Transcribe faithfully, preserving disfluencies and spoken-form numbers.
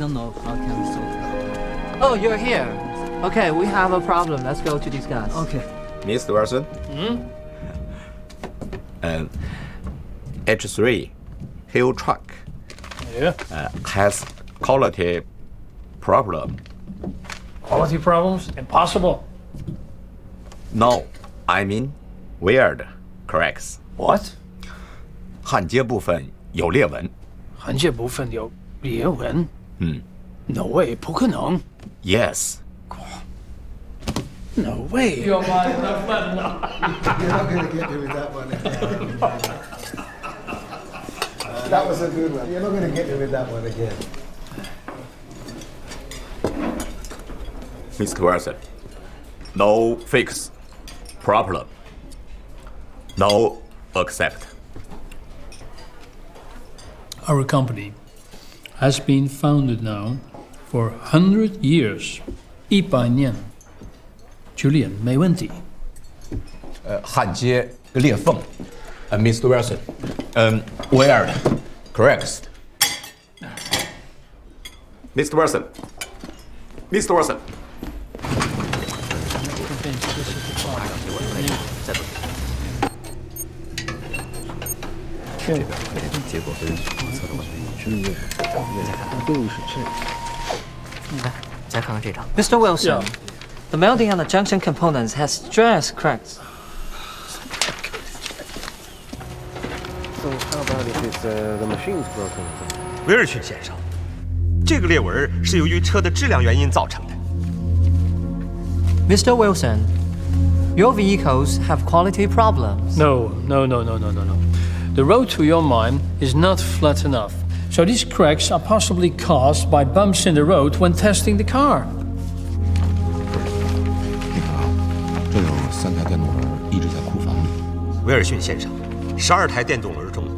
don't know how can we solve that. Oh, you're here. Okay, we have a problem. Let's go to discuss. Okay. Mister Wilson? Hmm? Um, H three Hill truck Yeah. uh, has quality problem. Quality problems? Impossible. No, I mean weird cracks. What? 焊接部分有裂纹。 焊接部分有裂纹？ 嗯 No way， 不可能。 ，Yes. No way. You're not going to get me with that one. That was a good one. You're not going to get me with that one again. Mister Wilson, no fix problem. No accept. Our company has been founded now for hundred years. 一百年。Julian， 没问题。 呃，焊接裂缝。呃 ，Mister Wilson， 嗯 ，weird cracks。 Mister Wilson, Mister Wilson. 这边结果跟预测的完全一致。队伍是这。 来，再看看这张。Mister Wilson, the mounting on the junction components has stress cracks. So how about if it's uh, the machine's broken? 威尔逊先生，这个裂纹是由于车的质量原因造成的。 Mister Wilson, your vehicles have quality problems. No, no, no, no, no, no, no. The road to your mine is not flat enough. So these cracks are possibly caused by bumps in the road when testing the car. 那个啊，这有三台电动轮一直在库房里。 威尔逊先生，十二台电动轮